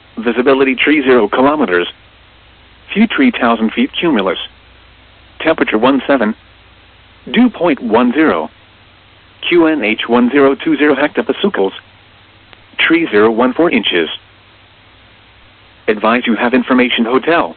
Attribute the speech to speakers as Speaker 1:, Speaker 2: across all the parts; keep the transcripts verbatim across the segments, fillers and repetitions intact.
Speaker 1: Visibility tree zero kilometers. View tree one thousand feet cumulus. Temperature one seven. Dew point one zero. Q N H one zero two zero hectopascals. Tree zero one four inches. Advise you have information hotel.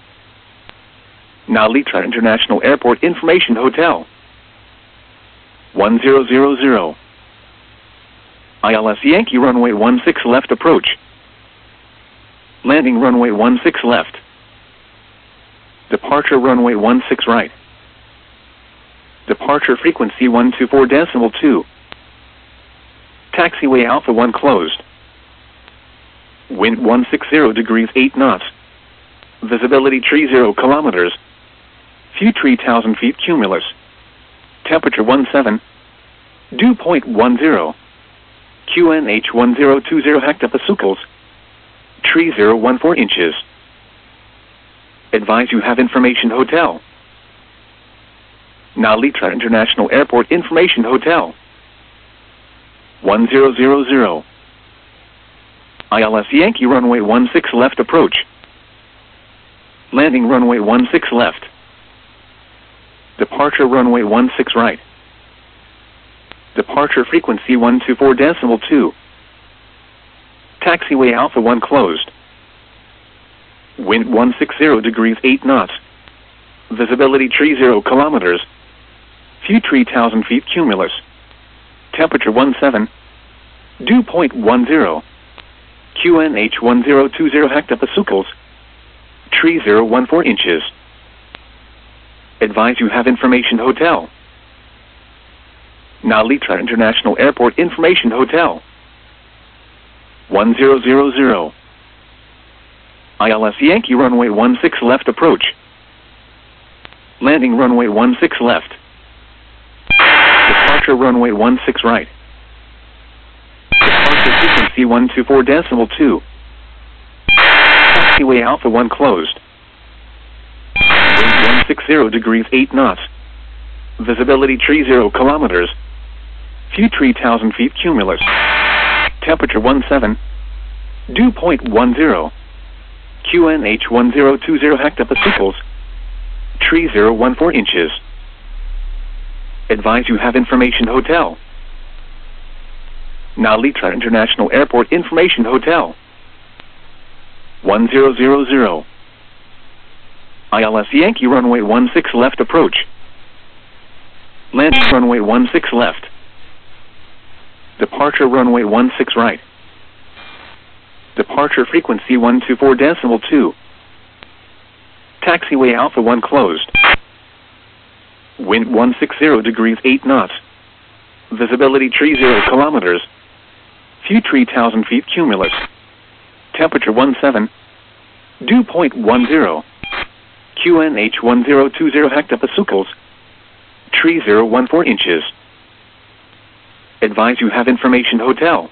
Speaker 1: Nalitra International Airport Information Hotel. one zero zero zero. I L S Yankee runway one six left approach. Landing runway one six left. Departure runway one six right. Departure frequency one two four decimal two. Taxiway Alpha one closed. Wind one sixty degrees eight knots. Visibility tree zero kilometers. View tree one thousand feet cumulus. Temperature one seven. Dew point one zero. Q N H one zero two zero hectopascals. Tree zero one four inches. Advise you have information hotel. Nalitra International Airport Information Hotel. one zero zero zero. I L S Yankee runway one six left approach. Landing runway one six left. Departure runway one six right. Departure frequency one two four decimal two. Taxiway Alpha one closed. Wind one sixty degrees eight knots. Visibility tree zero kilometers. View tree one thousand feet cumulus. Temperature one seven. Dew point one zero. Q N H one zero two zero hectopascals. Tree zero one four inches. Advise you have information hotel. Nalitra International Airport Information Hotel. one zero zero zero. I L S Yankee runway one six left approach. Landing runway one six left. Departure runway one six right. Departure frequency one two four decimal two. Taxiway Alpha one closed. Wind one sixty degrees eight knots. Visibility tree zero kilometers. View tree one thousand feet cumulus. Temperature one seven. Dew point one zero. Q N H one zero two zero hectopascals. Tree zero one four inches. Advise you have information hotel. Nalitra International Airport Information Hotel. one zero zero zero. I L S Yankee runway one six left approach. Landing runway one six left. Departure runway one six right. Departure frequency one two four decimal two. Taxiway Alpha one closed. Wind one sixty degrees eight knots. Visibility tree zero kilometers. View tree one thousand feet cumulus. Temperature one seven. Dew point one zero. Q N H one zero two zero hectopascals. Tree zero one four inches. Advise you have information hotel.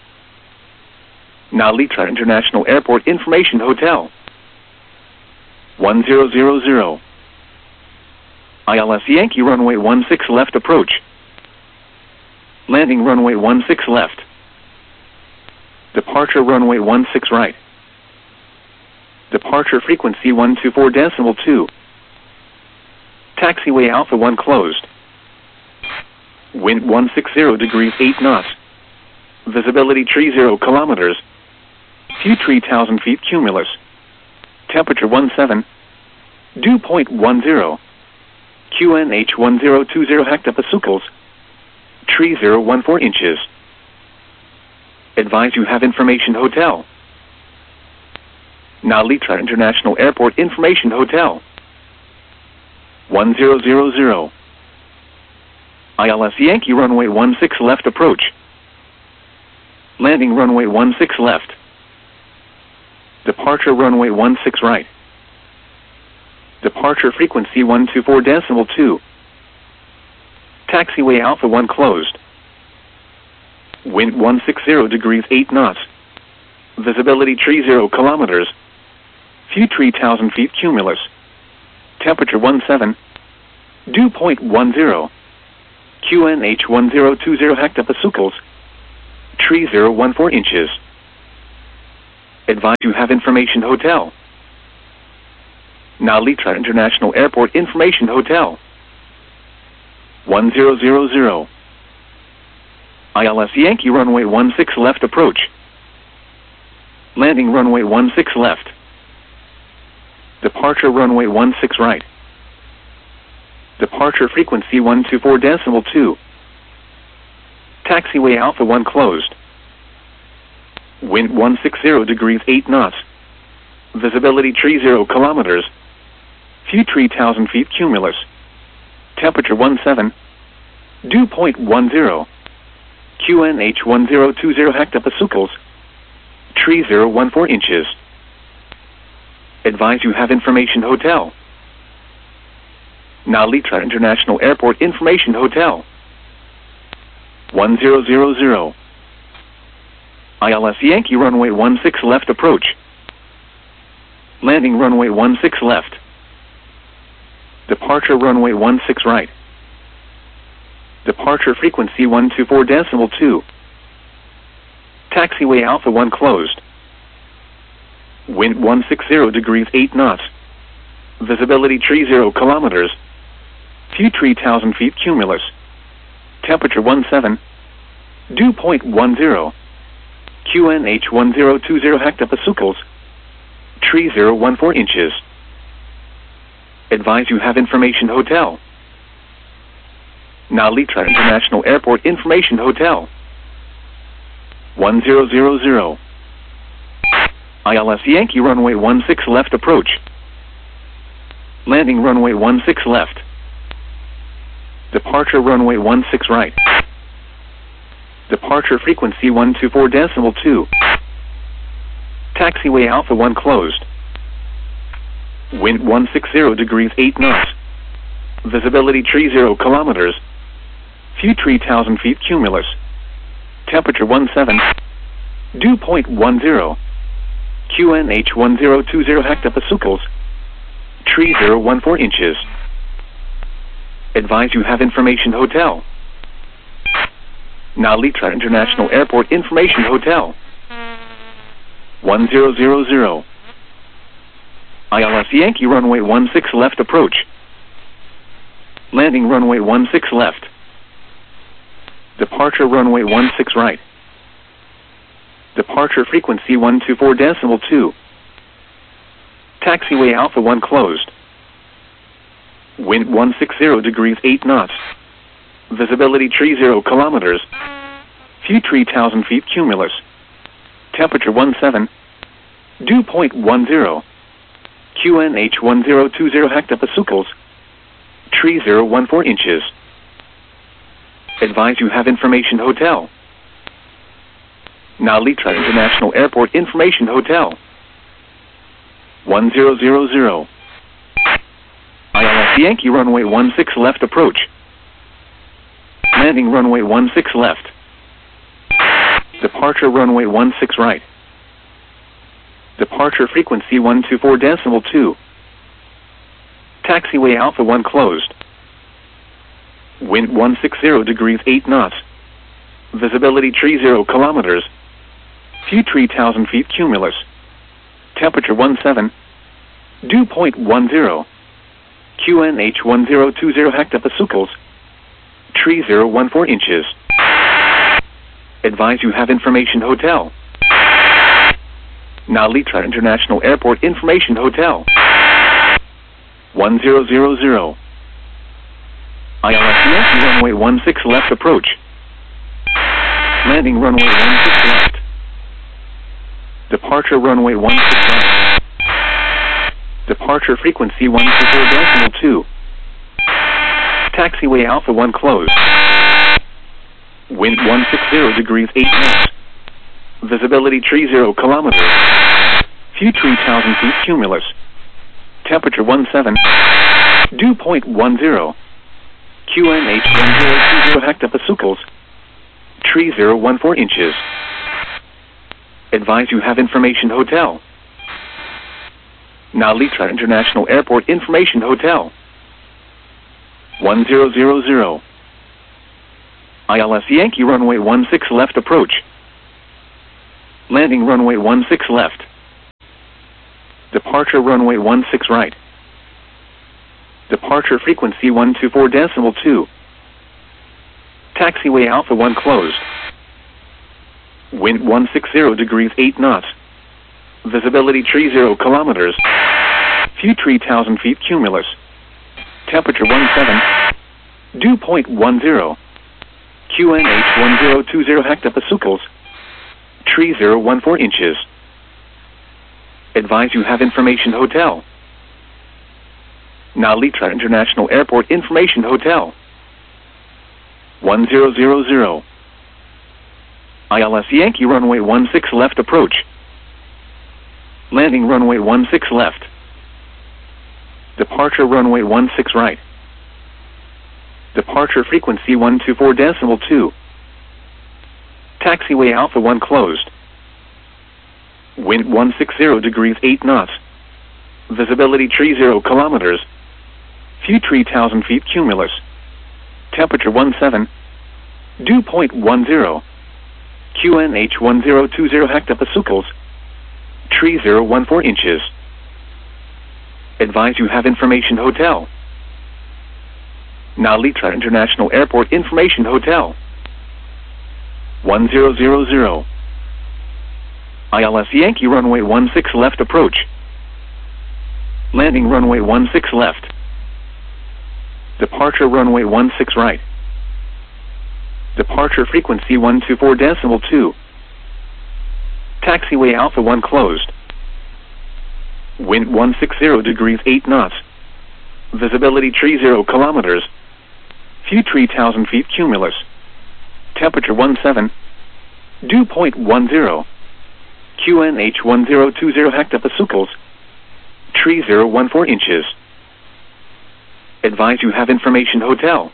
Speaker 1: Nalitra International Airport Information Hotel. one zero zero zero. I L S Yankee runway one six left approach. Landing runway one six left. Departure runway one six right. Departure frequency one two four decimal two. Taxiway Alpha one closed. Wind one sixty degrees eight knots. Visibility tree zero kilometers. View tree one thousand feet cumulus. Temperature one seven. Dew point one zero. Q N H one zero two zero hectopascals. Tree zero one four inches. Advise you have information hotel. Nalitra International Airport Information Hotel. one zero zero zero. I L S Yankee runway one six left approach. Landing runway one six left. Departure runway one six right. Departure frequency one two four decimal two. Taxiway Alpha one closed. Wind one sixty degrees eight knots. Visibility tree zero kilometers. View tree one thousand feet cumulus. Temperature one seven. Dew point one zero. Q N H one zero two zero hectopascals. Tree zero one four inches. Advise you have information hotel. Nalitra International Airport Information Hotel. one zero zero zero. I L S Yankee runway one six left approach. Landing runway one six left. Departure runway one six right. Departure frequency one two four decimal two. Taxiway Alpha one closed. Wind one sixty degrees eight knots. Visibility three zero kilometers. View three thousand feet cumulus. Temperature one seven. Dew point one zero. Q N H one zero two zero hectopascals. three zero one four inches. Advise you have information hotel. Nalitra International Airport Information Hotel. one zero zero zero. I L S Yankee runway one six left approach. Landing runway one six left. Departure runway one six right. Departure frequency one two four decimal two. Taxiway Alpha one closed. Wind one sixty degrees eight knots. Visibility three zero kilometers. View three thousand feet cumulus. Temperature one seven. Dew point one zero. Q N H one zero two zero hectopascals. three zero one four inches. Advise you have information hotel. Nalitra International Airport Information Hotel. one zero zero zero. I L S Yankee runway one six left approach. Landing runway one six left. Departure runway one six right. Departure frequency one two four decimal two. Taxiway Alpha one closed. Wind one sixty degrees eight knots. Visibility three zero kilometers. View three thousand feet cumulus. Temperature one seven. Dew point one zero. Q N H one zero two zero hectopascals. three zero one four inches. Advise you have information hotel. Nalitra International Airport Information Hotel. one zero zero zero. I L S Yankee runway one six left approach. Landing runway one six left. Departure runway one six right. Departure frequency one two four decimal two. Taxiway Alpha one closed. Wind one sixty degrees eight knots. Visibility three zero kilometers. View three thousand feet cumulus. Temperature one seven. Dew point one zero. Q N H one zero two zero hectopascals. three zero one four inches. Advise you have information hotel. Nalitra International Airport Information Hotel. one zero zero zero. I L S Yankee runway one six left approach. Landing runway one six left. Departure runway one six right. Departure frequency one two four decimal two. Taxiway Alpha one closed. Wind one sixty degrees eight knots. Visibility three zero kilometers. View three thousand feet cumulus. Temperature one seven. Dew point one zero. Q N H one zero two zero hectopascals. three zero one four inches. Advise you have information hotel. Nalitra International Airport Information Hotel. one zero zero zero. I L S Yankee runway one six left approach. Landing runway one six left. Departure runway one six right. Departure frequency one two four decimal two. Taxiway Alpha one closed. Wind one sixty degrees eight knots. Visibility three zero kilometers. View three thousand feet cumulus. Temperature one seven. Dew point one zero. Q N H one zero two zero hectopascals. three zero one four inches. Advise you have information hotel. Nalitra International Airport Information Hotel. one zero zero zero. I L S Yankee runway one six left approach. Landing runway one six left. Departure runway one six right. Departure frequency one two four decimal two. Taxiway Alpha one closed. Wind one six zero degrees eight knots. Visibility three zero kilometers. View three thousand feet cumulus. Temperature one seven. Dew point one zero. Q N H one zero two zero hectopascals. three zero one four inches. Advise you have information hotel. Nalitra International Airport Information Hotel. one zero zero zero. I L S Yankee runway one six left approach. Landing runway one six left. Departure runway one six right. Departure frequency one two four decimal two. Taxiway Alpha one closed. Wind one six zero degrees eight knots. Visibility three zero kilometers. View three thousand feet cumulus. Temperature one seven. Dew point one zero. Q N H one zero two zero hectopascals. three zero one four inches. Advise you have information hotel. Nalitra International Airport Information Hotel. one zero zero zero. I L S Yankee runway one six left approach. Landing runway one six left. Departure runway one six right. Departure frequency one two four decimal two. Taxiway Alpha one closed. Wind one six zero degrees eight knots. Visibility three zero kilometers. View three thousand feet cumulus. Temperature one seven. Dew point one zero. Q N H one zero two zero hectopascals. three zero one four inches. Advise you have information hotel.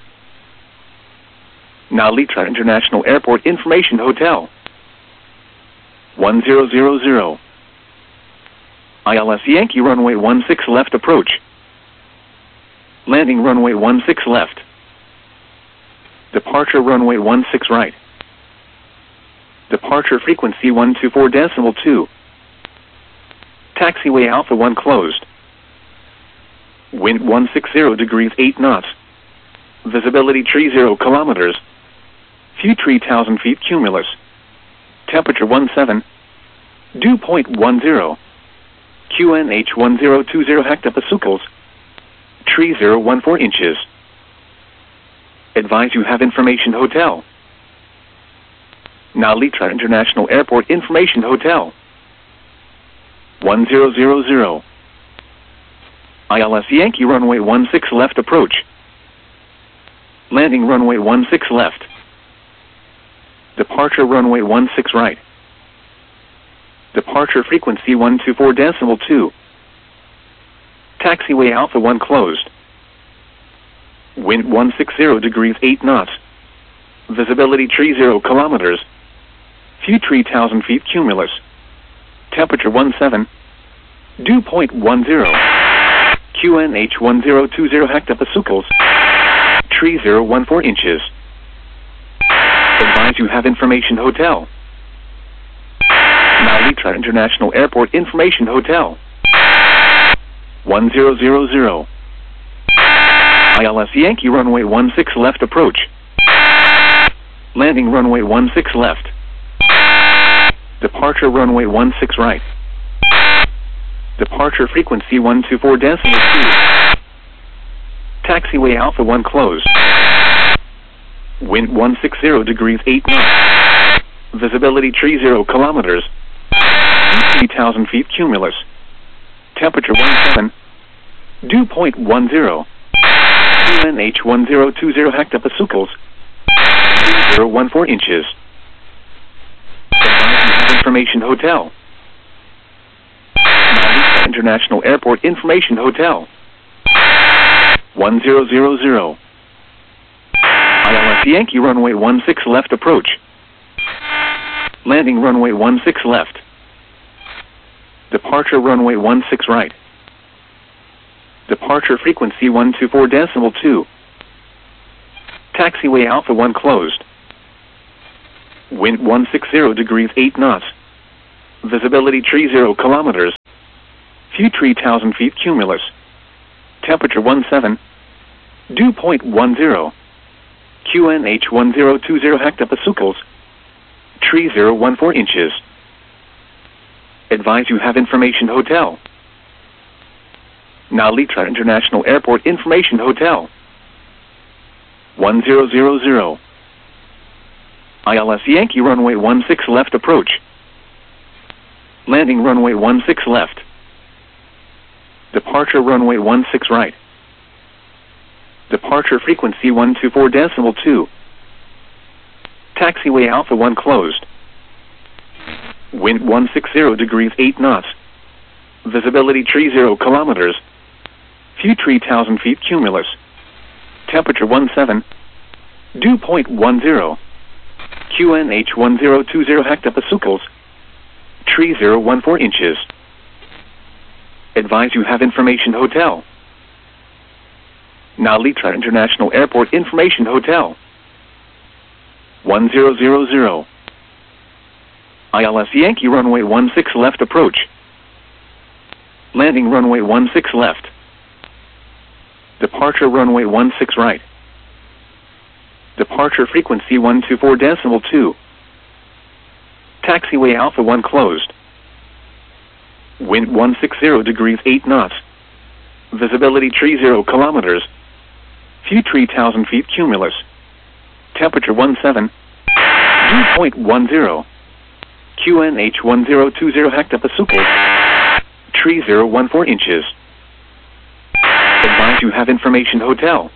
Speaker 1: Nalitra International Airport Information Hotel. one zero zero zero. I L S Yankee runway one six left approach. Landing runway one six left. Departure runway one six right. Departure frequency one two four decimal two. Taxiway Alpha one closed. Wind one six zero degrees eight knots. Visibility three zero kilometers. View three thousand feet cumulus. Temperature one seven. Dew point one zero. Q N H one zero two zero hectopascals. three zero one four inches. Advise you have information hotel. Nalitra International Airport Information Hotel. one zero zero zero. I L S Yankee runway one six left approach. Landing runway one six left. Departure runway one six right. Departure frequency one two four decimal two. Taxiway Alpha one closed. Wind one six zero degrees eight knots. Visibility three zero kilometers. View three thousand feet cumulus. Temperature one seven. Dew point one zero. Q N H one zero two zero hectopascals. three zero one four inches. Advise you have information hotel. Nalitra International Airport Information Hotel. one zero zero zero. I L S Yankee runway one six left approach. Landing runway one six left. Departure runway one six right. Departure frequency one two four decimal two. Taxiway Alpha one closed. Wind one six zero degrees eight knots. Visibility three zero kilometers. three thousand feet cumulus. Temperature one seven. Dew point one zero. Q N H one zero two zero hectopascals. three zero one four inches. Information hotel. Nalitra International Airport Information Hotel. one zero zero zero. I L S Yankee runway one six left approach. Landing runway one six left. Departure runway one six right. Departure frequency one two four decimal two. Taxiway Alpha one closed. Wind one six zero degrees eight knots. Visibility three zero kilometers. Few three thousand feet cumulus. Temperature one seven. Dew point one zero. Q N H one zero two zero hectopascals. Tree zero one four inches. Advise you have information hotel. Nalitra International Airport Information Hotel. one zero zero zero. I L S Yankee runway one six left approach. Landing runway one six left. Departure runway one six right. Departure frequency one two four decimal two. Taxiway Alpha one closed. Wind one sixty degrees eight knots. Visibility three zero kilometers. Few three thousand feet cumulus. Temperature one seven. Dew point one zero. Q N H one zero two zero hectopascals. Tree zero one four inches. Advise you have information hotel. Nalitra International Airport Information Hotel. one zero zero zero. I L S Yankee runway one six left approach. Landing runway one six left. Departure runway one six right. Departure frequency one two four decimal two. Taxiway Alpha one closed. Wind one sixty degrees eight knots. Visibility three zero kilometers. Few three thousand feet cumulus. Temperature one seven. Dew point one zero. Q N H one zero two zero hectopascals. Tree zero one four inches. Advise you have information hotel.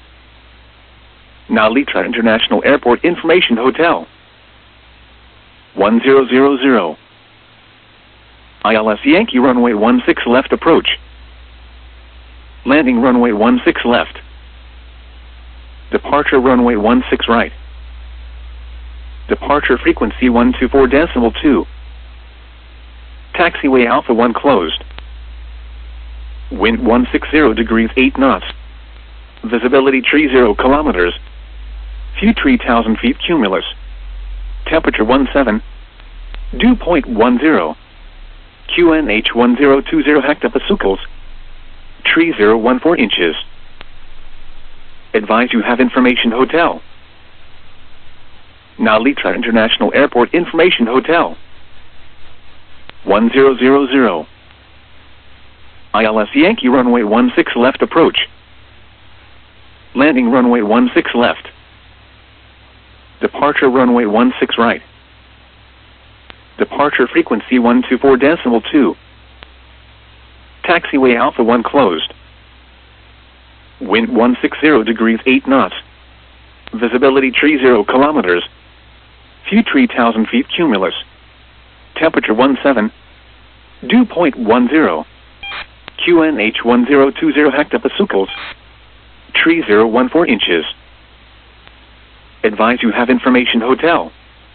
Speaker 1: Nalitra International Airport Information Hotel. one zero zero zero. I L S Yankee runway one six left approach. Landing runway one six left. Departure runway one six right. Departure frequency one two four decimal two. Taxiway Alpha one closed. Wind one sixty degrees eight knots. Visibility three zero kilometers. Few three thousand feet cumulus. Temperature one seven. Dew point one zero. Q N H one zero two zero hectopascals. Tree zero one four inches. Advise you have information hotel. Nalitra International Airport Information Hotel. one zero zero zero. I L S Yankee runway one six left approach. Landing runway one six left. Departure runway one six right. Departure frequency one two four decimal two. Taxiway Alpha one closed. Wind one sixty degrees eight knots. Visibility three zero kilometers. Few three thousand feet cumulus. Temperature one seven. Dew point one zero. Q N H one zero two zero hectopascals. Tree zero one four inches. Advise you have information hotel.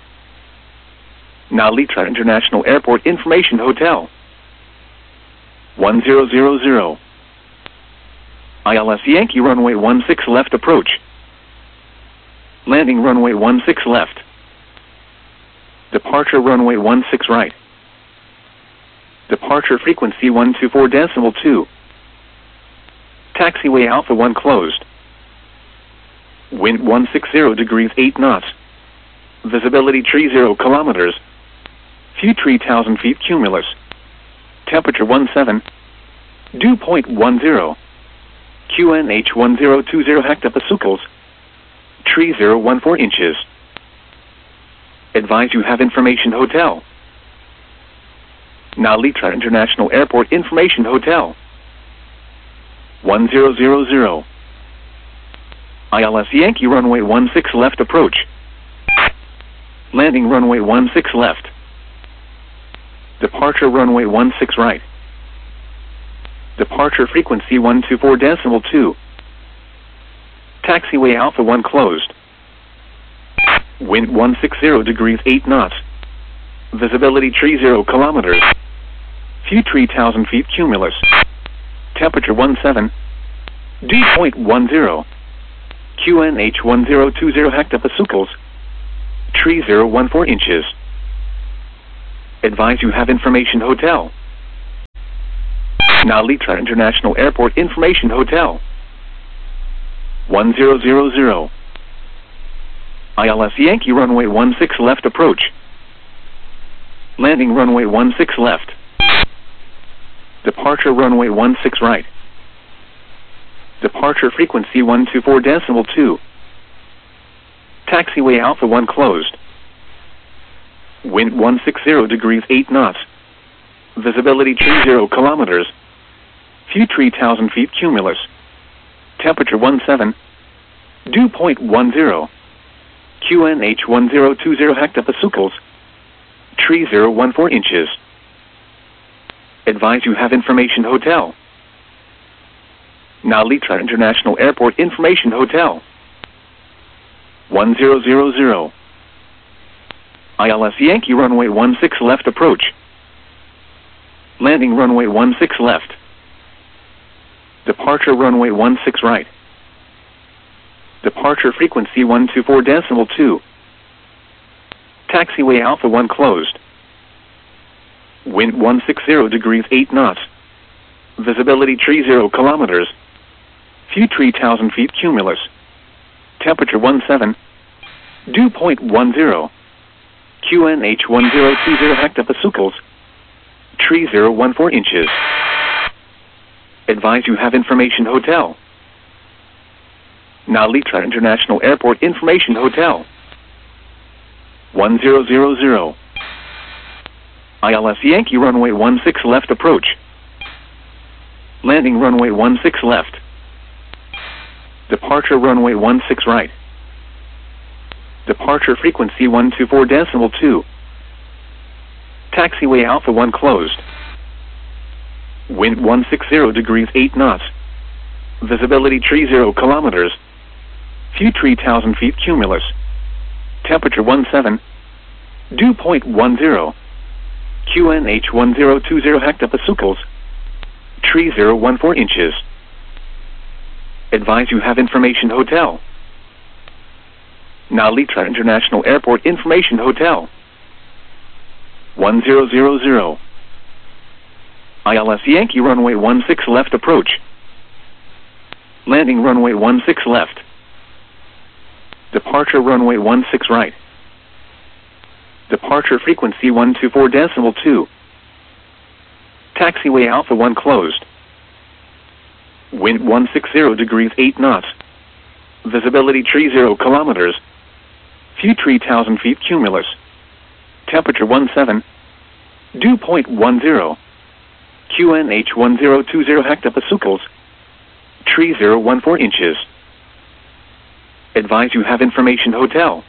Speaker 1: Nalitra International Airport Information Hotel. one zero zero zero. I L S Yankee runway one six left approach. Landing runway one six left. Departure runway one six right. Departure frequency one two four decimal two. Taxiway Alpha one closed. Wind one sixty degrees eight knots. Visibility three zero kilometers. Few three thousand feet cumulus. Temperature one seven. Dew point one zero. Q N H one zero two zero hectopascals. Tree zero one four inches. Advise you have information hotel. Nalitra International Airport Information Hotel. one zero zero zero. I L S Yankee runway one six left approach. Landing runway one six left. Departure runway one six right. Departure frequency one two four decimal two. Taxiway Alpha one closed. Wind one sixty degrees eight knots. Visibility three zero kilometers. Few three thousand feet cumulus. Temperature one seven. Dew point one zero. Q N H one zero two zero hectopascals. Tree zero one four inches. Advise you have information hotel. Now Litra International Airport Information Hotel. one zero zero zero. I L S Yankee runway one six left approach. Landing runway one six left. Departure runway one six right. Departure frequency one two four decimal two. Taxiway Alpha one closed. Wind one sixty degrees eight knots. Visibility tree zero kilometers. Few three thousand feet cumulus. Temperature one seven. Dew point one zero. Q N H one zero two zero hectopascals. Tree zero one four inches. Advise you have information hotel. Now Litra International Airport Information Hotel. one zero zero zero. I L S Yankee runway one six left approach. Landing runway one six left. Departure runway one six right. Departure frequency one two four decimal two. Taxiway Alpha one closed. Wind one sixty degrees eight knots. Visibility tree zero kilometers. Few three thousand feet cumulus. Temperature one seven. Dew point one zero. Q N H one zero two zero hectopascals. Tree zero one four inches. Advise you have information hotel. Now Litra International Airport Information Hotel. one zero zero zero. I L S Yankee runway one six left approach. Landing runway one six left. Departure runway one six right. Departure frequency one two four decimal two. Taxiway Alpha one closed. Wind one sixty degrees eight knots. Visibility tree zero kilometers. Few three thousand feet cumulus. Temperature one seven. Dew point one zero. Q N H one zero two zero hectopascals. Tree zero one four inches. Advise you have information hotel. Now Litra International Airport Information Hotel. one zero zero zero. I L S Yankee runway one six left approach. Landing runway one six left. Departure runway one six right. Departure frequency one two four decimal two. Taxiway Alpha one closed. Wind one sixty degrees eight knots. Visibility tree zero kilometers. Few three thousand feet cumulus. Temperature one seven. Dew point one zero. Q N H one zero two zero hectopascals. Tree zero one four inches. Advise you have information hotel.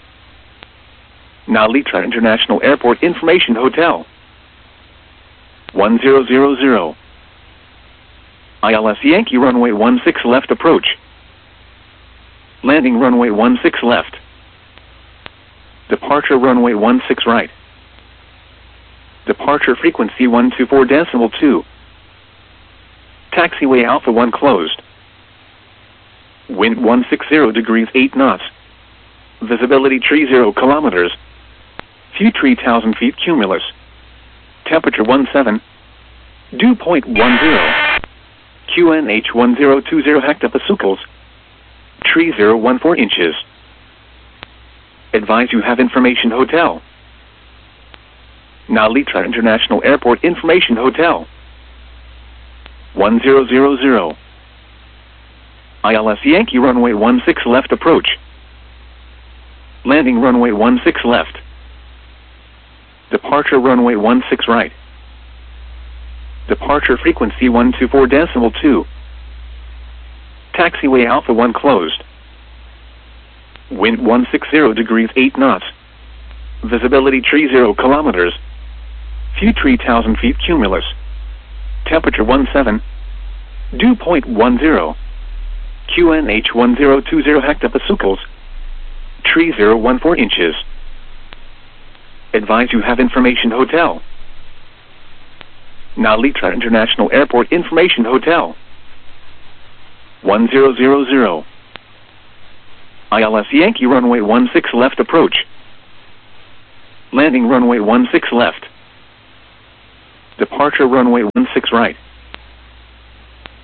Speaker 1: Now Litra International Airport Information Hotel. one zero zero zero. I L S Yankee runway one six left approach. Landing runway one six left. Departure runway one six right. Departure frequency one two four decimal two. Taxiway Alpha one closed. Wind one sixty degrees eight knots. Visibility tree zero kilometers. Few three thousand feet cumulus. Temperature one seven. Dew point one zero. Q N H one zero two zero hectopascals. Tree zero one four inches. Advise you have information hotel. Now Litra International Airport Information Hotel. one zero zero zero. I L S Yankee runway one six left approach. Landing runway one six left. Departure runway one six right. Departure frequency one two four decimal two. Taxiway Alpha one closed. Wind one sixty degrees eight knots. Visibility tree zero kilometers. Few three thousand feet cumulus. Temperature one seven. Dew point one zero. Q N H one zero two zero hectopascals. Tree zero one four inches. Advise you have information hotel. Now Litra International Airport Information Hotel. one zero zero zero. I L S Yankee runway one six left approach. Landing runway one six left. Departure runway one six right.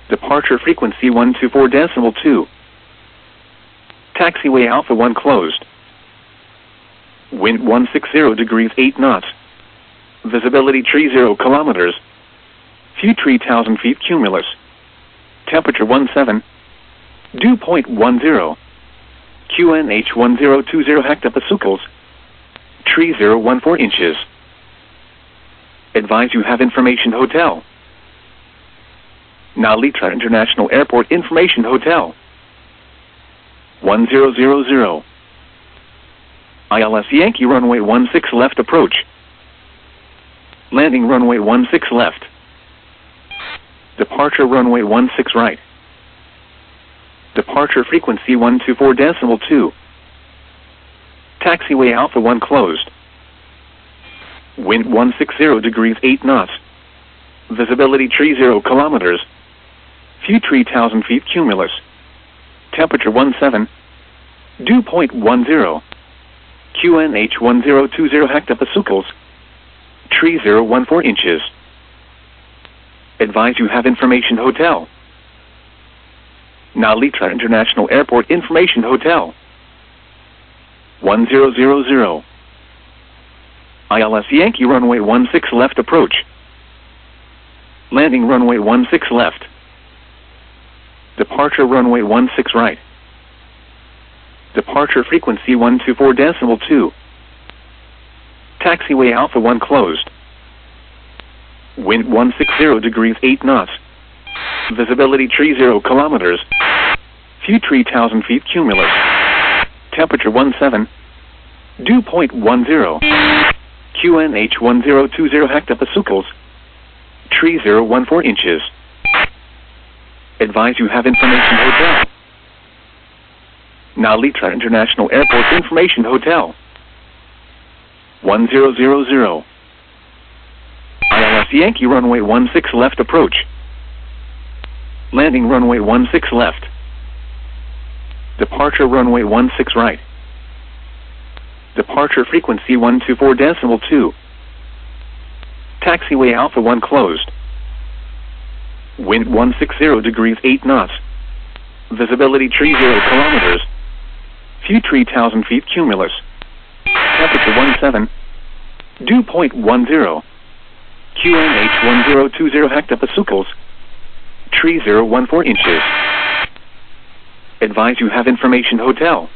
Speaker 1: Departure frequency one two four decimal two. Taxiway Alpha one closed. Wind one sixty degrees eight knots. Visibility three zero kilometers. View three thousand feet cumulus. Temperature one seven. Dew point one zero. Q N H one zero two zero hectopascals. three zero one four inches. Advise you have information hotel. Nalitra International Airport Information Hotel. one zero zero zero. I L S Yankee runway one six left approach. Landing runway one six left. Departure runway one six right. Departure frequency one two four decimal two. Taxiway Alpha one closed. Wind one sixty degrees eight knots. Visibility three zero kilometers. View three thousand feet cumulus. Temperature one seven. Dew point one zero. Q N H one zero two zero hectopascals. three zero one four inches. Advise you have information hotel. Nalitra International Airport Information Hotel. one zero zero zero. I L S Yankee runway one six left approach. Landing runway one six left. Departure runway one six right. Departure frequency one two four decimal two. Taxiway Alpha one closed. Wind one sixty degrees eight knots. Visibility three zero kilometers. View three thousand feet cumulus. Temperature one seven. Dew point one zero. Q N H one zero two zero hectopascals. three zero one four inches. Advise you have information hotel. Nalitra International Airport Information Hotel. one zero zero zero. I L S Yankee runway one six left approach. Landing runway one six left. Departure runway one six right. Departure frequency one two four decimal two. Taxiway Alpha one closed. Wind one sixty degrees eight knots. Visibility three zero kilometers. View three thousand feet cumulus. Temperature one seven. Dew point one zero. Q N H one zero two zero hectopascals. three zero one four inches. Advise you have information hotel.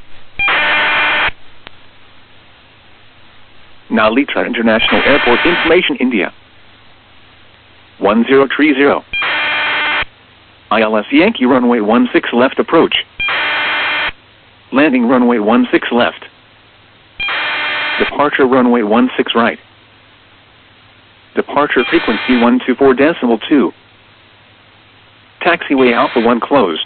Speaker 1: Nalitra International Airport Information India. one zero three zero. I L S Yankee runway one six left approach. Landing runway one six left. Departure runway one six right. Departure frequency one two four decimal two. Taxiway Alpha one closed.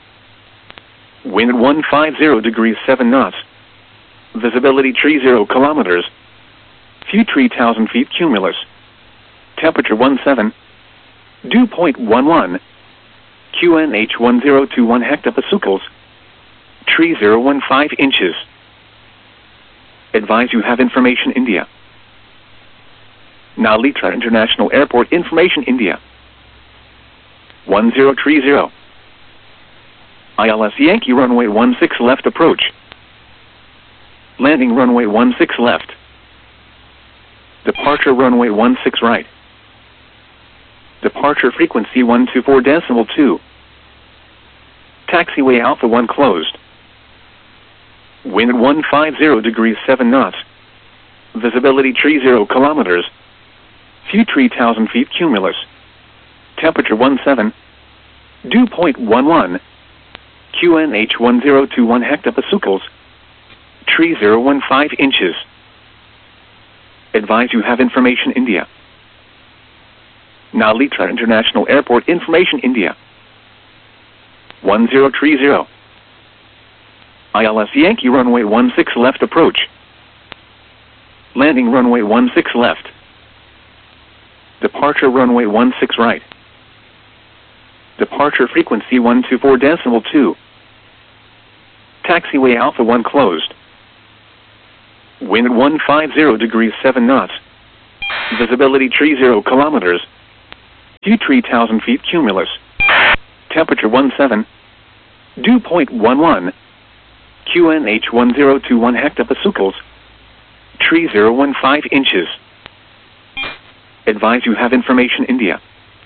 Speaker 1: Wind one fifty degrees seven knots. Visibility three zero kilometers. View three thousand feet cumulus. Temperature one seven. Dew point one one. Q N H one zero two one hectopascals. three zero one five inches. Advise you have information India. Nalitra International Airport Information India. one zero three zero. I L S Yankee runway one six left approach. Landing runway one six left. Departure runway one six right. Departure frequency one two four decimal two. Taxiway Alpha one closed. Wind one fifty degrees seven knots. Visibility three zero kilometers. View three thousand feet cumulus. Temperature one seven. Dew point one one. Q N H one zero two one hectopascals. three zero one five inches. Advise you have information India. Nalitra International Airport Information India. one zero three zero. I L S Yankee runway one six left approach. Landing runway one six left. Departure runway one six right. Departure frequency one two four decimal two. Taxiway Alpha one closed. Wind one fifty degrees seven knots. Visibility three zero kilometers. View three thousand feet cumulus. Temperature one seven. Dew point one one. Q N H one zero two one hectopascals. Tree zero one five inches. Advise you have information India.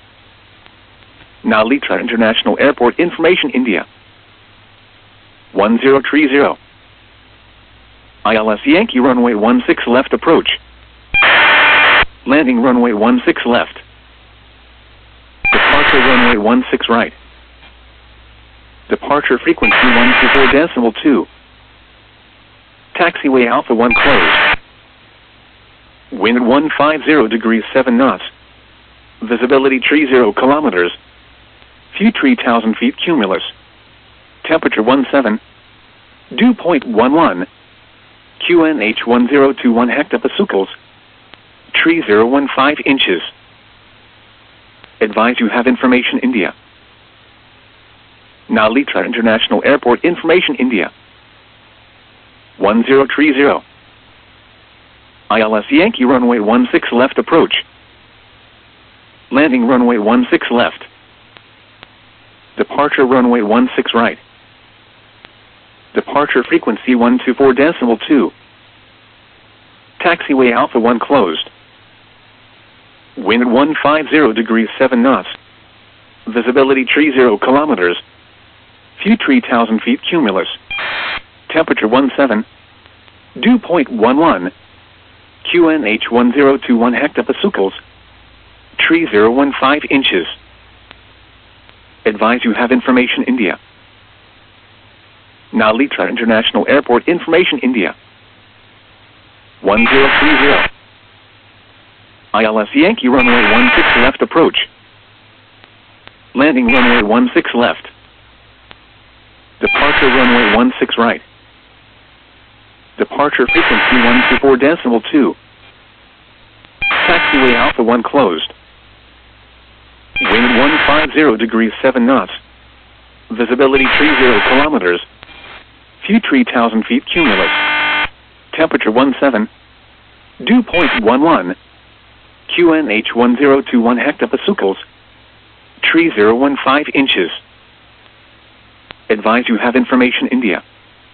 Speaker 1: Nalitra International Airport information India. one zero three zero. I L S Yankee runway one six left approach. Landing runway one six left. Departure runway one six right. Departure frequency one two four decimal two. Taxiway Alpha one closed. Wind one five zero degrees seven knots. Visibility three zero kilometers. View three thousand feet cumulus. Temperature one seven. Dew point one one. Q N H one zero two one hectopascals. Tree zero one five inches. Advise you have information India. Nalitra International Airport information India. one zero three zero. I L S Yankee runway one six left approach. Landing runway one six left. Departure runway one six right. Departure frequency one two four decimal two. Taxiway Alpha one closed. Wind one five zero degrees seven knots. Visibility three zero kilometers. View three thousand feet cumulus. Temperature one seven. Dew point one one. Q N H one zero two one hectopascals. Tree zero one five inches. Advise you have information India. Nalitra International Airport information India. one zero three zero. I L S Yankee runway one six left approach. Landing runway one six left. Departure runway one six right. Departure frequency one two four decimal two. Taxiway Alpha one closed. Wind one five zero degrees seven knots. Visibility three zero kilometers. View three thousand feet cumulus. Temperature one seven. Dew point one one. Q N H one zero two one hectopascals. Tree zero one five inches. Advise you have information India.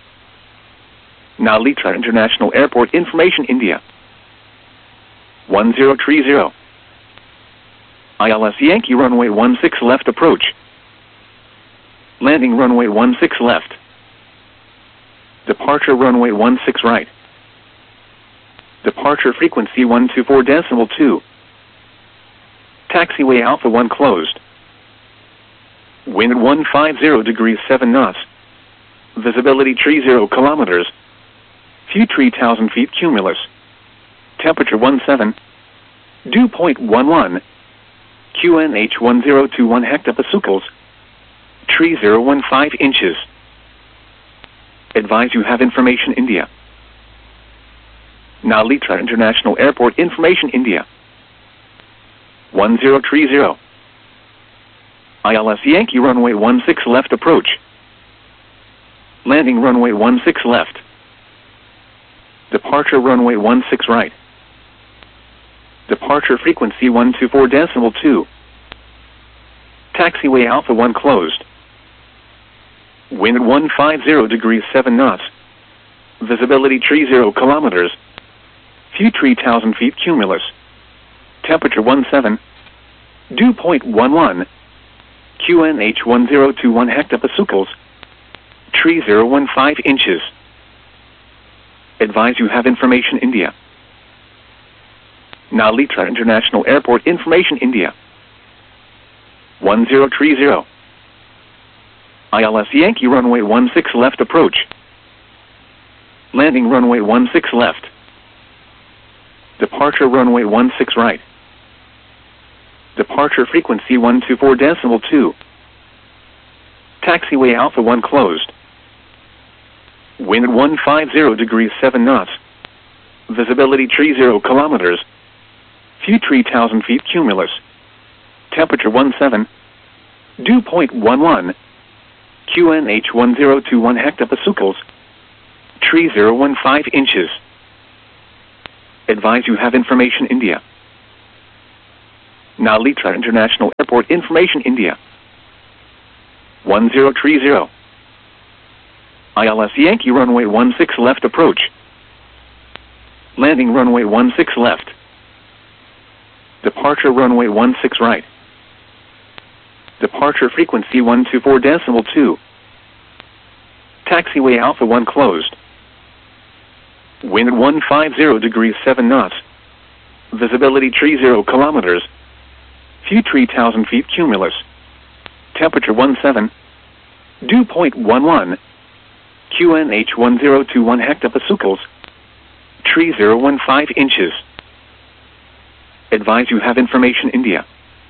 Speaker 1: Nalitra International Airport information India. one zero three zero. I L S Yankee runway one six left approach. Landing runway one six left. Departure runway one six right. Departure frequency one two four decimal two. Taxiway Alpha one closed. Wind one five zero degrees seven knots. Visibility three zero kilometers. View three thousand feet cumulus. Temperature one seven. Dew point one one. Q N H one zero two one hectopascals. Tree zero one five inches. Advise you have information India. Nalitra International Airport information India. one zero three zero. I L S Yankee runway one six left approach. Landing runway one six left. Departure runway one six right. Departure frequency one two four decimal two. Taxiway Alpha one closed. Wind one five zero degrees seven knots. Visibility three zero kilometers. View three thousand feet cumulus. Temperature one seven. Dew point one one. Q N H one zero two one hectopascals. Tree zero one five inches. Advise you have information India. Nalitra International Airport information India. one zero three zero. I L S Yankee runway one six left approach. Landing runway one six left. Departure runway one six right. Departure frequency one two four decimal two. Taxiway Alpha one closed. Wind one five zero degrees seven knots. Visibility three zero kilometers. View three thousand feet cumulus. Temperature one seven. Dew point one one. Q N H one zero two one hectopascals. Tree zero one five inches. Advise you have information India. Nalitra International Airport information India. one zero three zero. I L S Yankee runway one six left approach. Landing runway one six left. Departure runway one six right. Departure frequency one two four decimal two. Taxiway Alpha one closed. Wind one five zero degrees seven knots. Visibility three zero kilometers. View three thousand feet cumulus. Temperature one seven. Dew point one one. Q N H one zero two one hectopascals. three zero one five inches. Advise you have information India.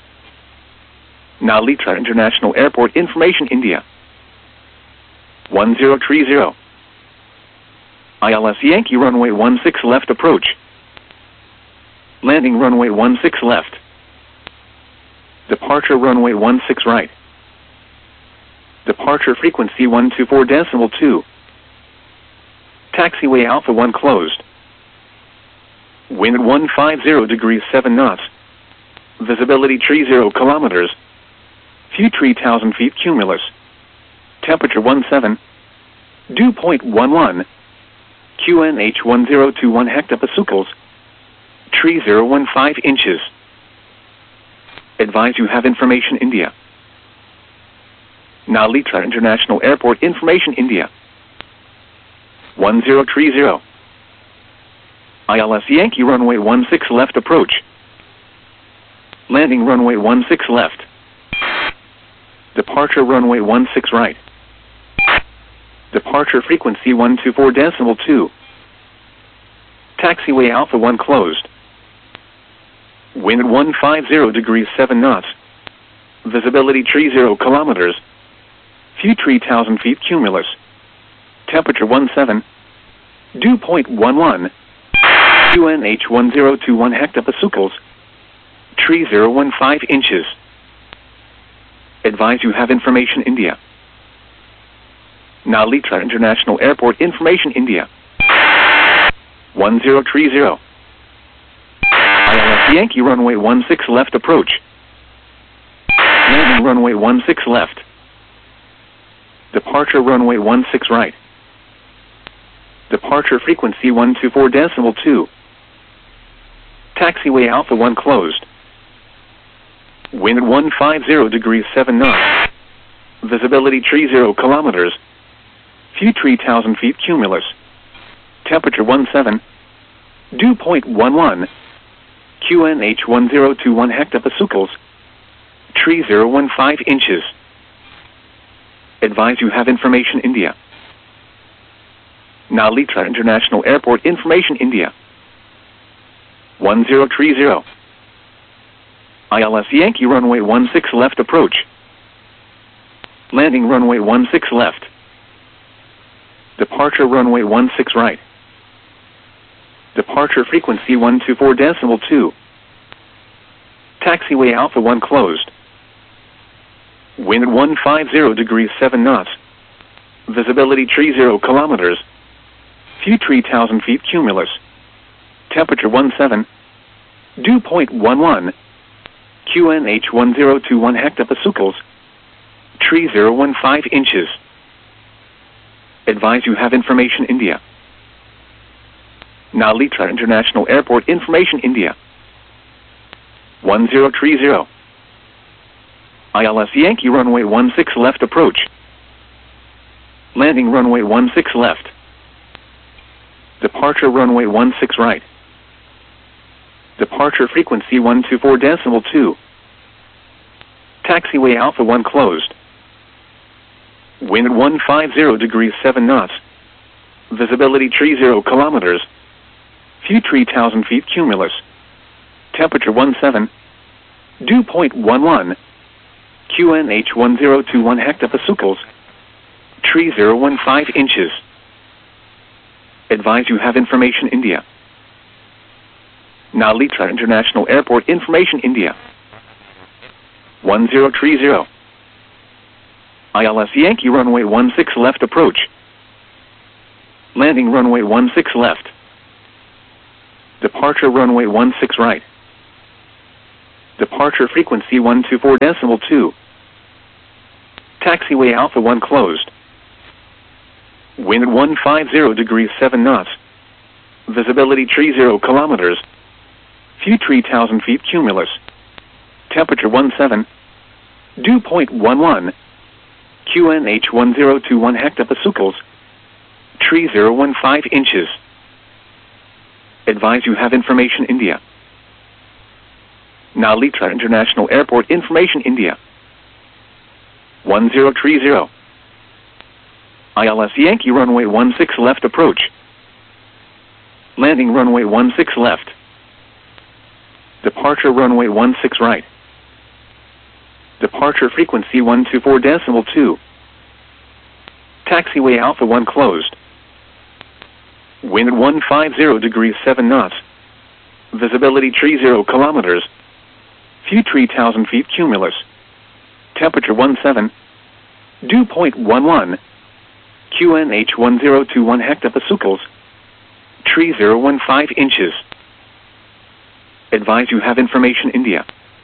Speaker 1: Nalitra International Airport information India. one zero three zero. I L S Yankee runway one six left approach. Landing runway one six left. Departure runway one six right. Departure frequency one two four decimal two. Taxiway Alpha one closed. Wind one five zero degrees seven knots. Visibility three zero kilometers. View three thousand feet cumulus. Temperature one seven. Dew point one one. Q N H one zero two one hectopascals. three zero one five inches. Advise you have information India. Nalitra International Airport information India. one zero three zero. I L S Yankee runway one six left approach. Landing runway one six left. Departure runway one six right. Departure frequency one two four decimal two. Taxiway Alpha one closed. Wind one five zero degrees seven knots. Visibility three zero kilometers. View three thousand feet cumulus. Temperature one seven. Dew point one one. Q N H one zero two one hectopascals. three zero one five inches. Advise you have information India. Nalitra International Airport information India. one zero three zero. I L S Yankee runway one six left approach. Landing runway one six left. Departure runway one six right. Departure frequency one two four decimal two. Taxiway Alpha one closed. Wind one five zero degrees seven knots. Visibility three zero kilometers. View three thousand feet cumulus. Temperature one seven. Dew point one one. Q N H one zero two one hectopascals. three zero one five inches. Advise you have information India. Nalitra International Airport information India. one zero three zero. I L S Yankee runway one six left approach. Landing runway one six left. Departure runway one six right. Departure frequency one two four decimal two. Taxiway Alpha one closed. Wind one five zero degrees seven knots. Visibility three zero kilometers. View three thousand feet cumulus. Temperature one seven. Dew point one one. Q N H one zero two one hectopascals. three zero one five inches. Advise you have information India. Nalitra International Airport information India. one zero three zero. I L S Yankee runway one six left approach. Landing runway one six left. Departure runway one six right. Departure frequency one two four decimal two. Taxiway Alpha one closed. Wind one five zero degrees seven knots. Visibility three zero kilometers. View three thousand feet cumulus. Temperature one seven. Dew point one one. Q N H one zero two one hectopascals. three zero one five inches. Advise you have information India. Nalitra International Airport information India. one zero three zero. I L S Yankee runway one six left approach. Landing runway one six left. Departure runway one six right. Departure frequency one two four decimal two. Taxiway Alpha one closed. Wind one fifty degrees seven knots. Visibility tree zero kilometers. View three thousand feet cumulus. Temperature one seven. Dew point one one. Q N H one zero two one hectopascals. Tree zero one five inches. Advise you have information India. Now Litra International Airport information India. one zero three zero. I L S Yankee runway one six left approach. Landing runway one six left. Departure runway one six right. Departure frequency one two four decimal two. Taxiway Alpha one closed. Wind one fifty degrees seven knots. Visibility tree zero kilometers. View three thousand feet cumulus. Temperature one seven. Dew point one one. Q N H one zero two one hectopascals. Tree zero one five inches. Advise you have information India.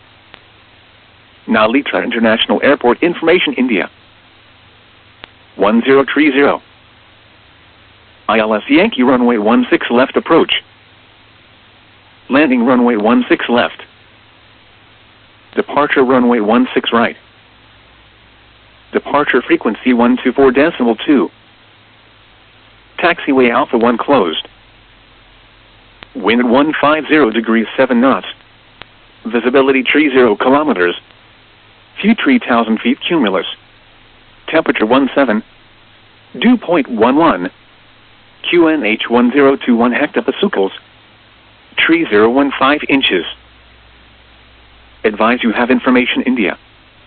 Speaker 1: Now Litra International Airport information India. one zero three zero. I L S Yankee runway one six left approach. Landing runway one six left. Departure runway one six right. Departure frequency one two four decimal two. Taxiway Alpha one closed. Wind one fifty degrees seven knots. Visibility tree zero kilometers. View three thousand feet cumulus. Temperature one seven. Dew point one one. Q N H one zero two one hectopascals. Tree zero one five inches. Advise you have information India.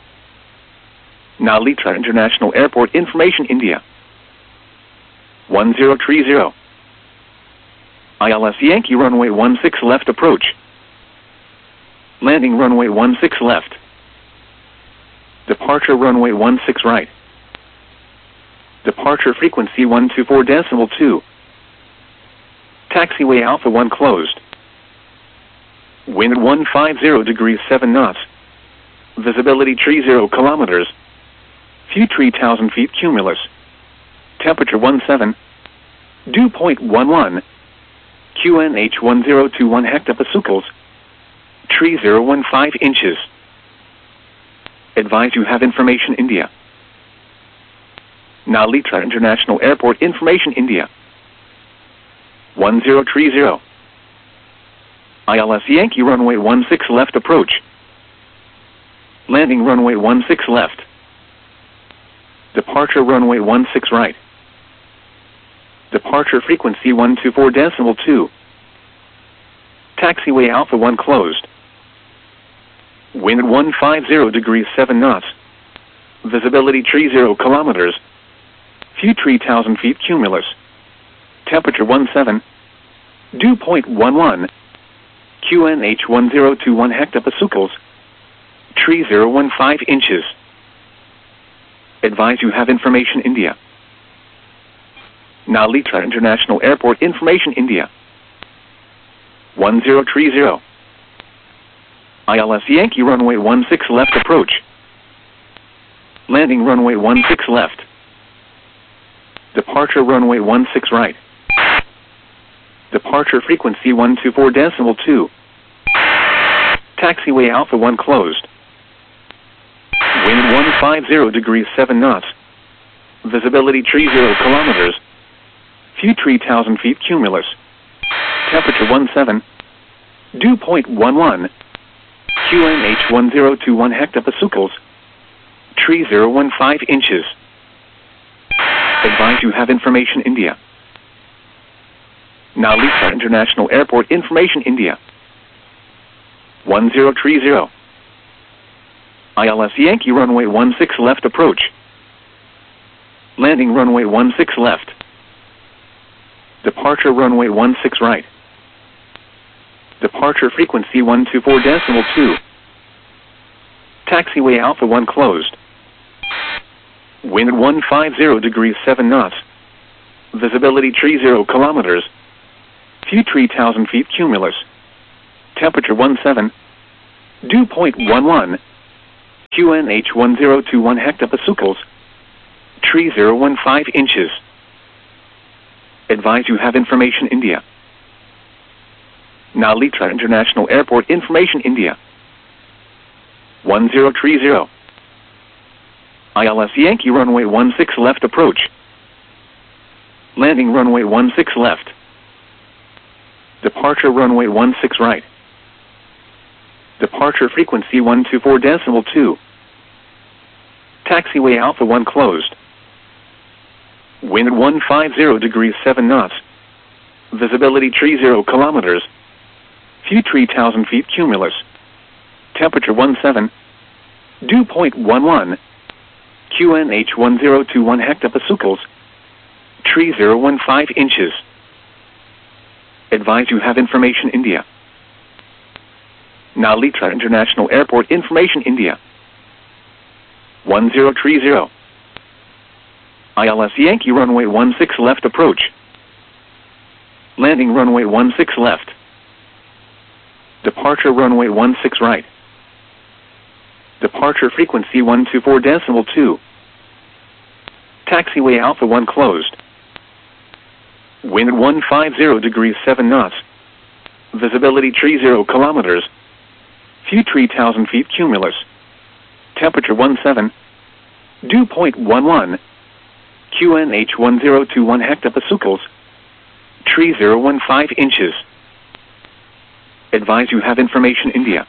Speaker 1: Now Litra International Airport information India. one zero three zero. I L S Yankee runway one six left approach. Landing runway one six left. Departure runway one six right. Departure frequency one two four decimal two. Taxiway Alpha one closed. Wind one fifty degrees seven knots. Visibility tree zero kilometers. View three thousand feet cumulus. Temperature one seven. Dew point one one. Q N H one zero two one hectopascals. Tree zero one five inches. Advise you have information India. Now Litra International Airport information India. one zero three zero. I L S Yankee runway one six left approach. Landing runway one six left. Departure runway one six right. Departure frequency one two four decimal two. Taxiway Alpha one closed. Wind one fifty degrees seven knots. Visibility tree zero kilometers. View three thousand feet cumulus. Temperature one seven. Dew point one one. Q N H one zero two one hectopascals. Tree zero one five inches. Advise you have information India. Now Litra International Airport information India. one zero three zero. I L S Yankee runway one six left approach. Landing runway one six left. Departure runway one six right. Departure frequency one two four decimal two. Taxiway Alpha one closed. Wind one fifty degrees seven knots. Visibility tree zero kilometers. View three thousand feet cumulus. Temperature one seven. Dew point one one. Q N H one zero two one hectopascals. Tree zero one five inches. Advise you have information India. Now Litra International Airport information India. one zero three zero. I L S Yankee runway one six left approach. Landing runway one six left. Departure runway one six right. Departure frequency one two four decimal two. Taxiway Alpha one closed. Wind one fifty degrees seven knots. Visibility tree zero kilometers. View three thousand feet cumulus. Temperature one seven. Dew point one one. Q N H one zero two one hectopascals. Tree zero one five inches. Advise you have information India. Nalitra International Airport information India. one zero three zero. I L S Yankee runway one six left approach. Landing runway one six left. Departure runway one six right. Departure frequency one two four decimal two. Taxiway Alpha one closed. Wind one five zero degrees seven knots. Visibility three zero kilometers. Few three thousand feet cumulus. Temperature one seven. Dew point one one. Q N H one zero two one hectopascals. Tree zero one five inches. Advise you have information India. Nalitra International Airport information India. one zero three zero. I L S Yankee runway one six left approach. Landing runway one six left. Departure runway one six right. Departure frequency one two four decimal two. Taxiway Alpha one closed. Wind one five zero degrees seven knots. Visibility three zero kilometers. Few three thousand feet cumulus. Temperature one seven. Dew point one one. Q N H one zero two one hectopascals. Tree zero one five inches. Advise you have information India.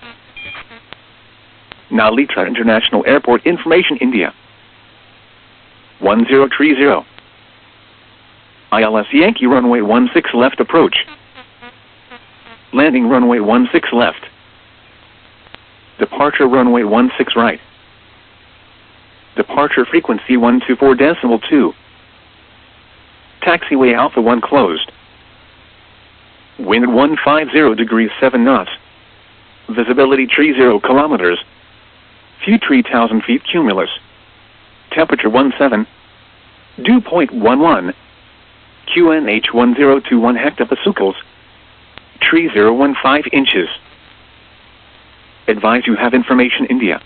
Speaker 1: Nalitra International Airport information India. one zero three zero. I L S Yankee runway one six left approach. Landing runway one six left. Departure runway one six right. Departure frequency one two four decimal two. Taxiway Alpha one closed. Wind one five zero degrees seven knots. Visibility three zero kilometers. Few three thousand feet cumulus. Temperature one seven. Dew point one one. Q N H one zero two one hectopascals. Tree zero one five inches. Advise you have information India.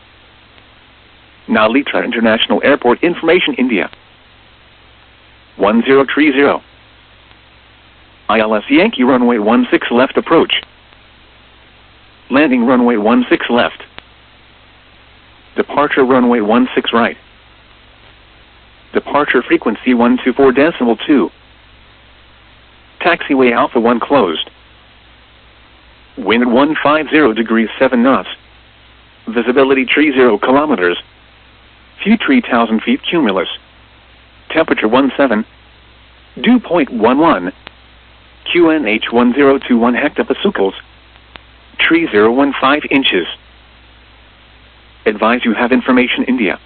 Speaker 1: Nalitra International Airport information India. one zero three zero. I L S Yankee runway one six left approach. Landing runway one six left. Departure runway one six right. Departure frequency one two four decimal two. Taxiway Alpha one closed. Wind one five zero degrees seven knots. Visibility three zero kilometers. Few three thousand feet cumulus. Temperature one seven. Dew point one one. Q N H one zero two one hectopascals. Tree zero one five inches. Advise you have information India.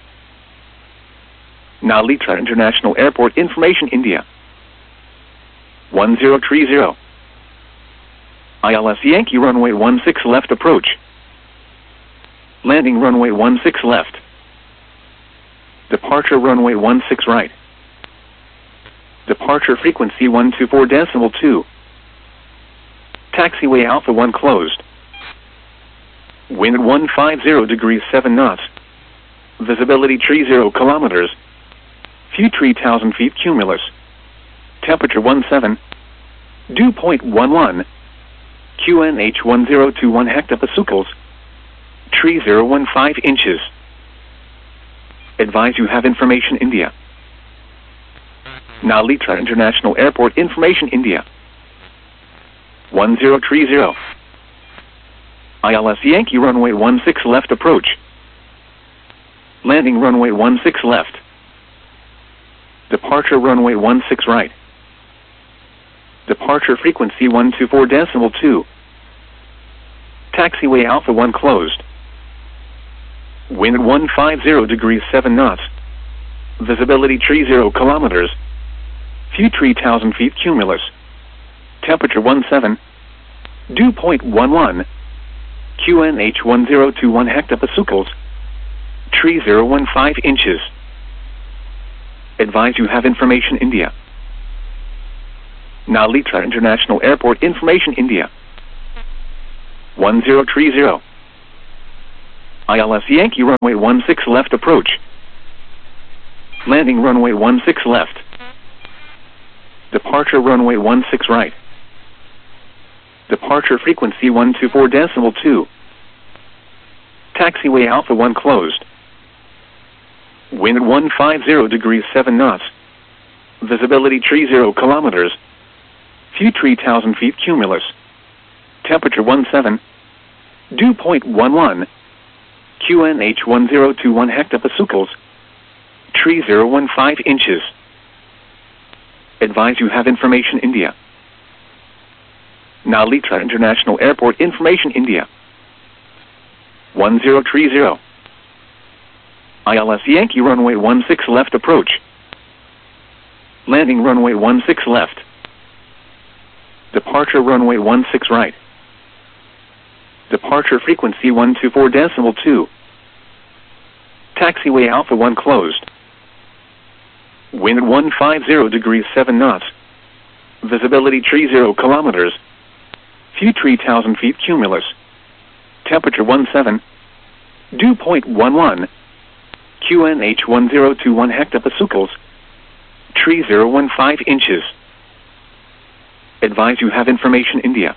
Speaker 1: Nalitra International Airport information India. one zero three zero. I L S Yankee runway one six left approach. Landing runway one six left. Departure runway one six right. Departure frequency one two four decimal two. Taxiway Alpha one closed. Wind one five zero degrees seven knots. Visibility three zero kilometers. Few three thousand feet cumulus. Temperature one seven. Dew point one one. Q N H one zero two one hectopascals. Tree zero one five inches. Advise you have information India. Nalitra International Airport information India. one zero three zero. I L S Yankee runway one six left approach. Landing runway one six left. Departure runway one six right. Departure frequency one two four decimal two. Taxiway Alpha one closed. Wind one five zero degrees seven knots. Visibility three zero kilometers. Few three thousand feet cumulus. Temperature one seven. Dew point one one. Q N H one zero two one hectopascals. Tree zero one five inches. Advise you have information India. Nalitra International Airport information India. one zero three zero. I L S Yankee runway one six left approach. Landing runway one six left. Departure runway one six right. Departure frequency one two four decimal two. Taxiway Alpha one closed. Wind one five zero degrees seven knots. Visibility three zero kilometers. View three thousand feet cumulus. Temperature one seven. Dew point one one. Q N H one zero two one hectopascals. Tree zero one five inches. Advise you have information India. Nalitra International Airport information India. one zero three zero. I L S Yankee runway one six left approach. Landing runway one six left. Departure runway one six right. Departure frequency one two four decimal two. Taxiway Alpha one closed. Wind one five zero degrees seven knots. Visibility three zero kilometers. View three thousand feet cumulus. Temperature one seven. Dew point one one. Q N H one zero two one hectopascals. Tree zero one five inches. Advise you have information India.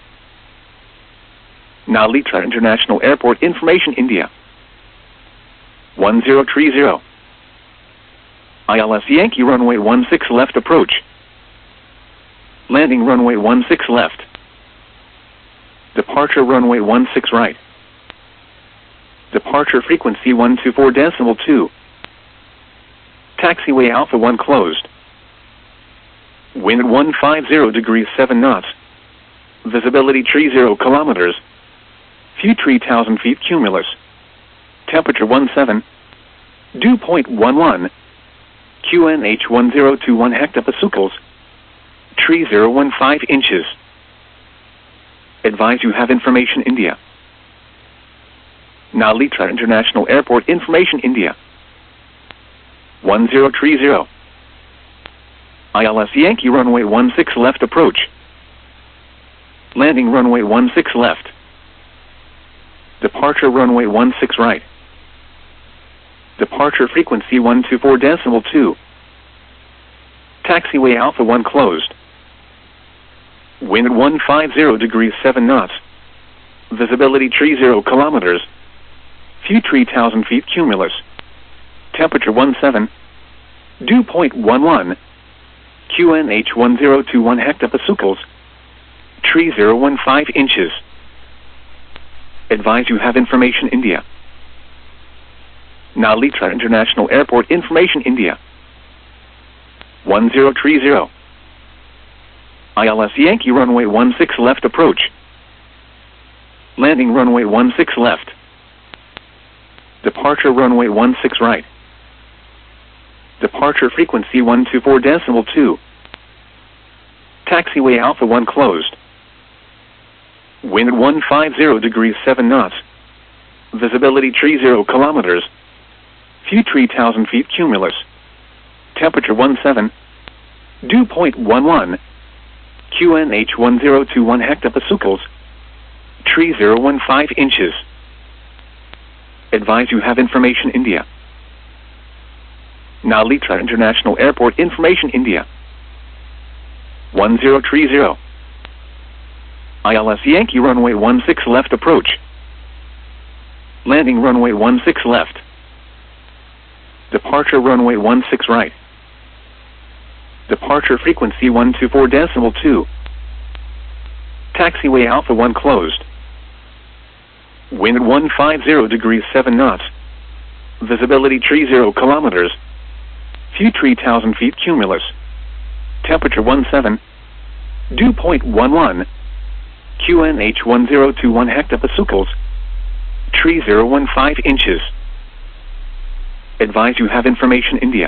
Speaker 1: Nalitra International Airport information India. one zero three zero. I L S Yankee runway one six left approach. Landing runway one six left. Departure runway one six right. Departure frequency one two four decimal two. Taxiway Alpha one closed. Wind one five zero degrees seven knots. Visibility three zero kilometers. View three thousand feet cumulus. Temperature one seven. Dew point one one. Q N H one zero two one hectopascals. Tree zero one five inches. Advise you have information India. Nalitra International Airport information India. one zero three zero. I L S Yankee runway one six left approach. Landing runway one six left. Departure runway one six right. Departure frequency one two four decimal two. Taxiway Alpha one closed. Wind one five zero degrees seven knots. Visibility three zero kilometers. View three thousand feet cumulus. Temperature one seven. Dew point one one. Q N H one zero two one hectopascals. Tree zero one five inches. Advise you have information India. Nalitra International Airport information India. one zero three zero. I L S Yankee runway one six left approach. Landing runway one six left. Departure runway one six right. Departure frequency one two four decimal two. Taxiway Alpha one closed. Wind one five zero degrees seven knots. Visibility three zero kilometers. View three thousand feet cumulus. Temperature one seven. Dew point one one. Q N H one zero two one hectopascals. Tree zero one five inches. Advise you have information India. Nalitra International Airport information India. one zero three zero. I L S Yankee runway one six left approach. Landing runway one six left. Departure runway one six right. Departure frequency one two four decimal two. Taxiway Alpha one closed. Wind one five zero degrees seven knots. Visibility three zero kilometers. View three thousand feet cumulus. Temperature one seven. Dew point one one. Q N H one zero two one hectopascals. Tree zero one five inches. Advise you have information India.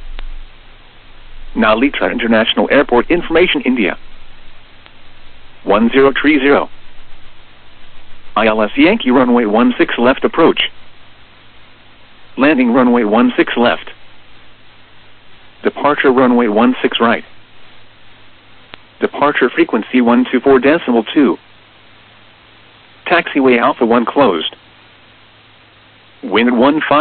Speaker 1: Nalitra International Airport information India. one zero three zero. I L S Yankee runway one six left approach. Landing runway one six left. Departure runway one six right. Departure frequency one two four decimal two. Taxiway Alpha one closed. Wind one five.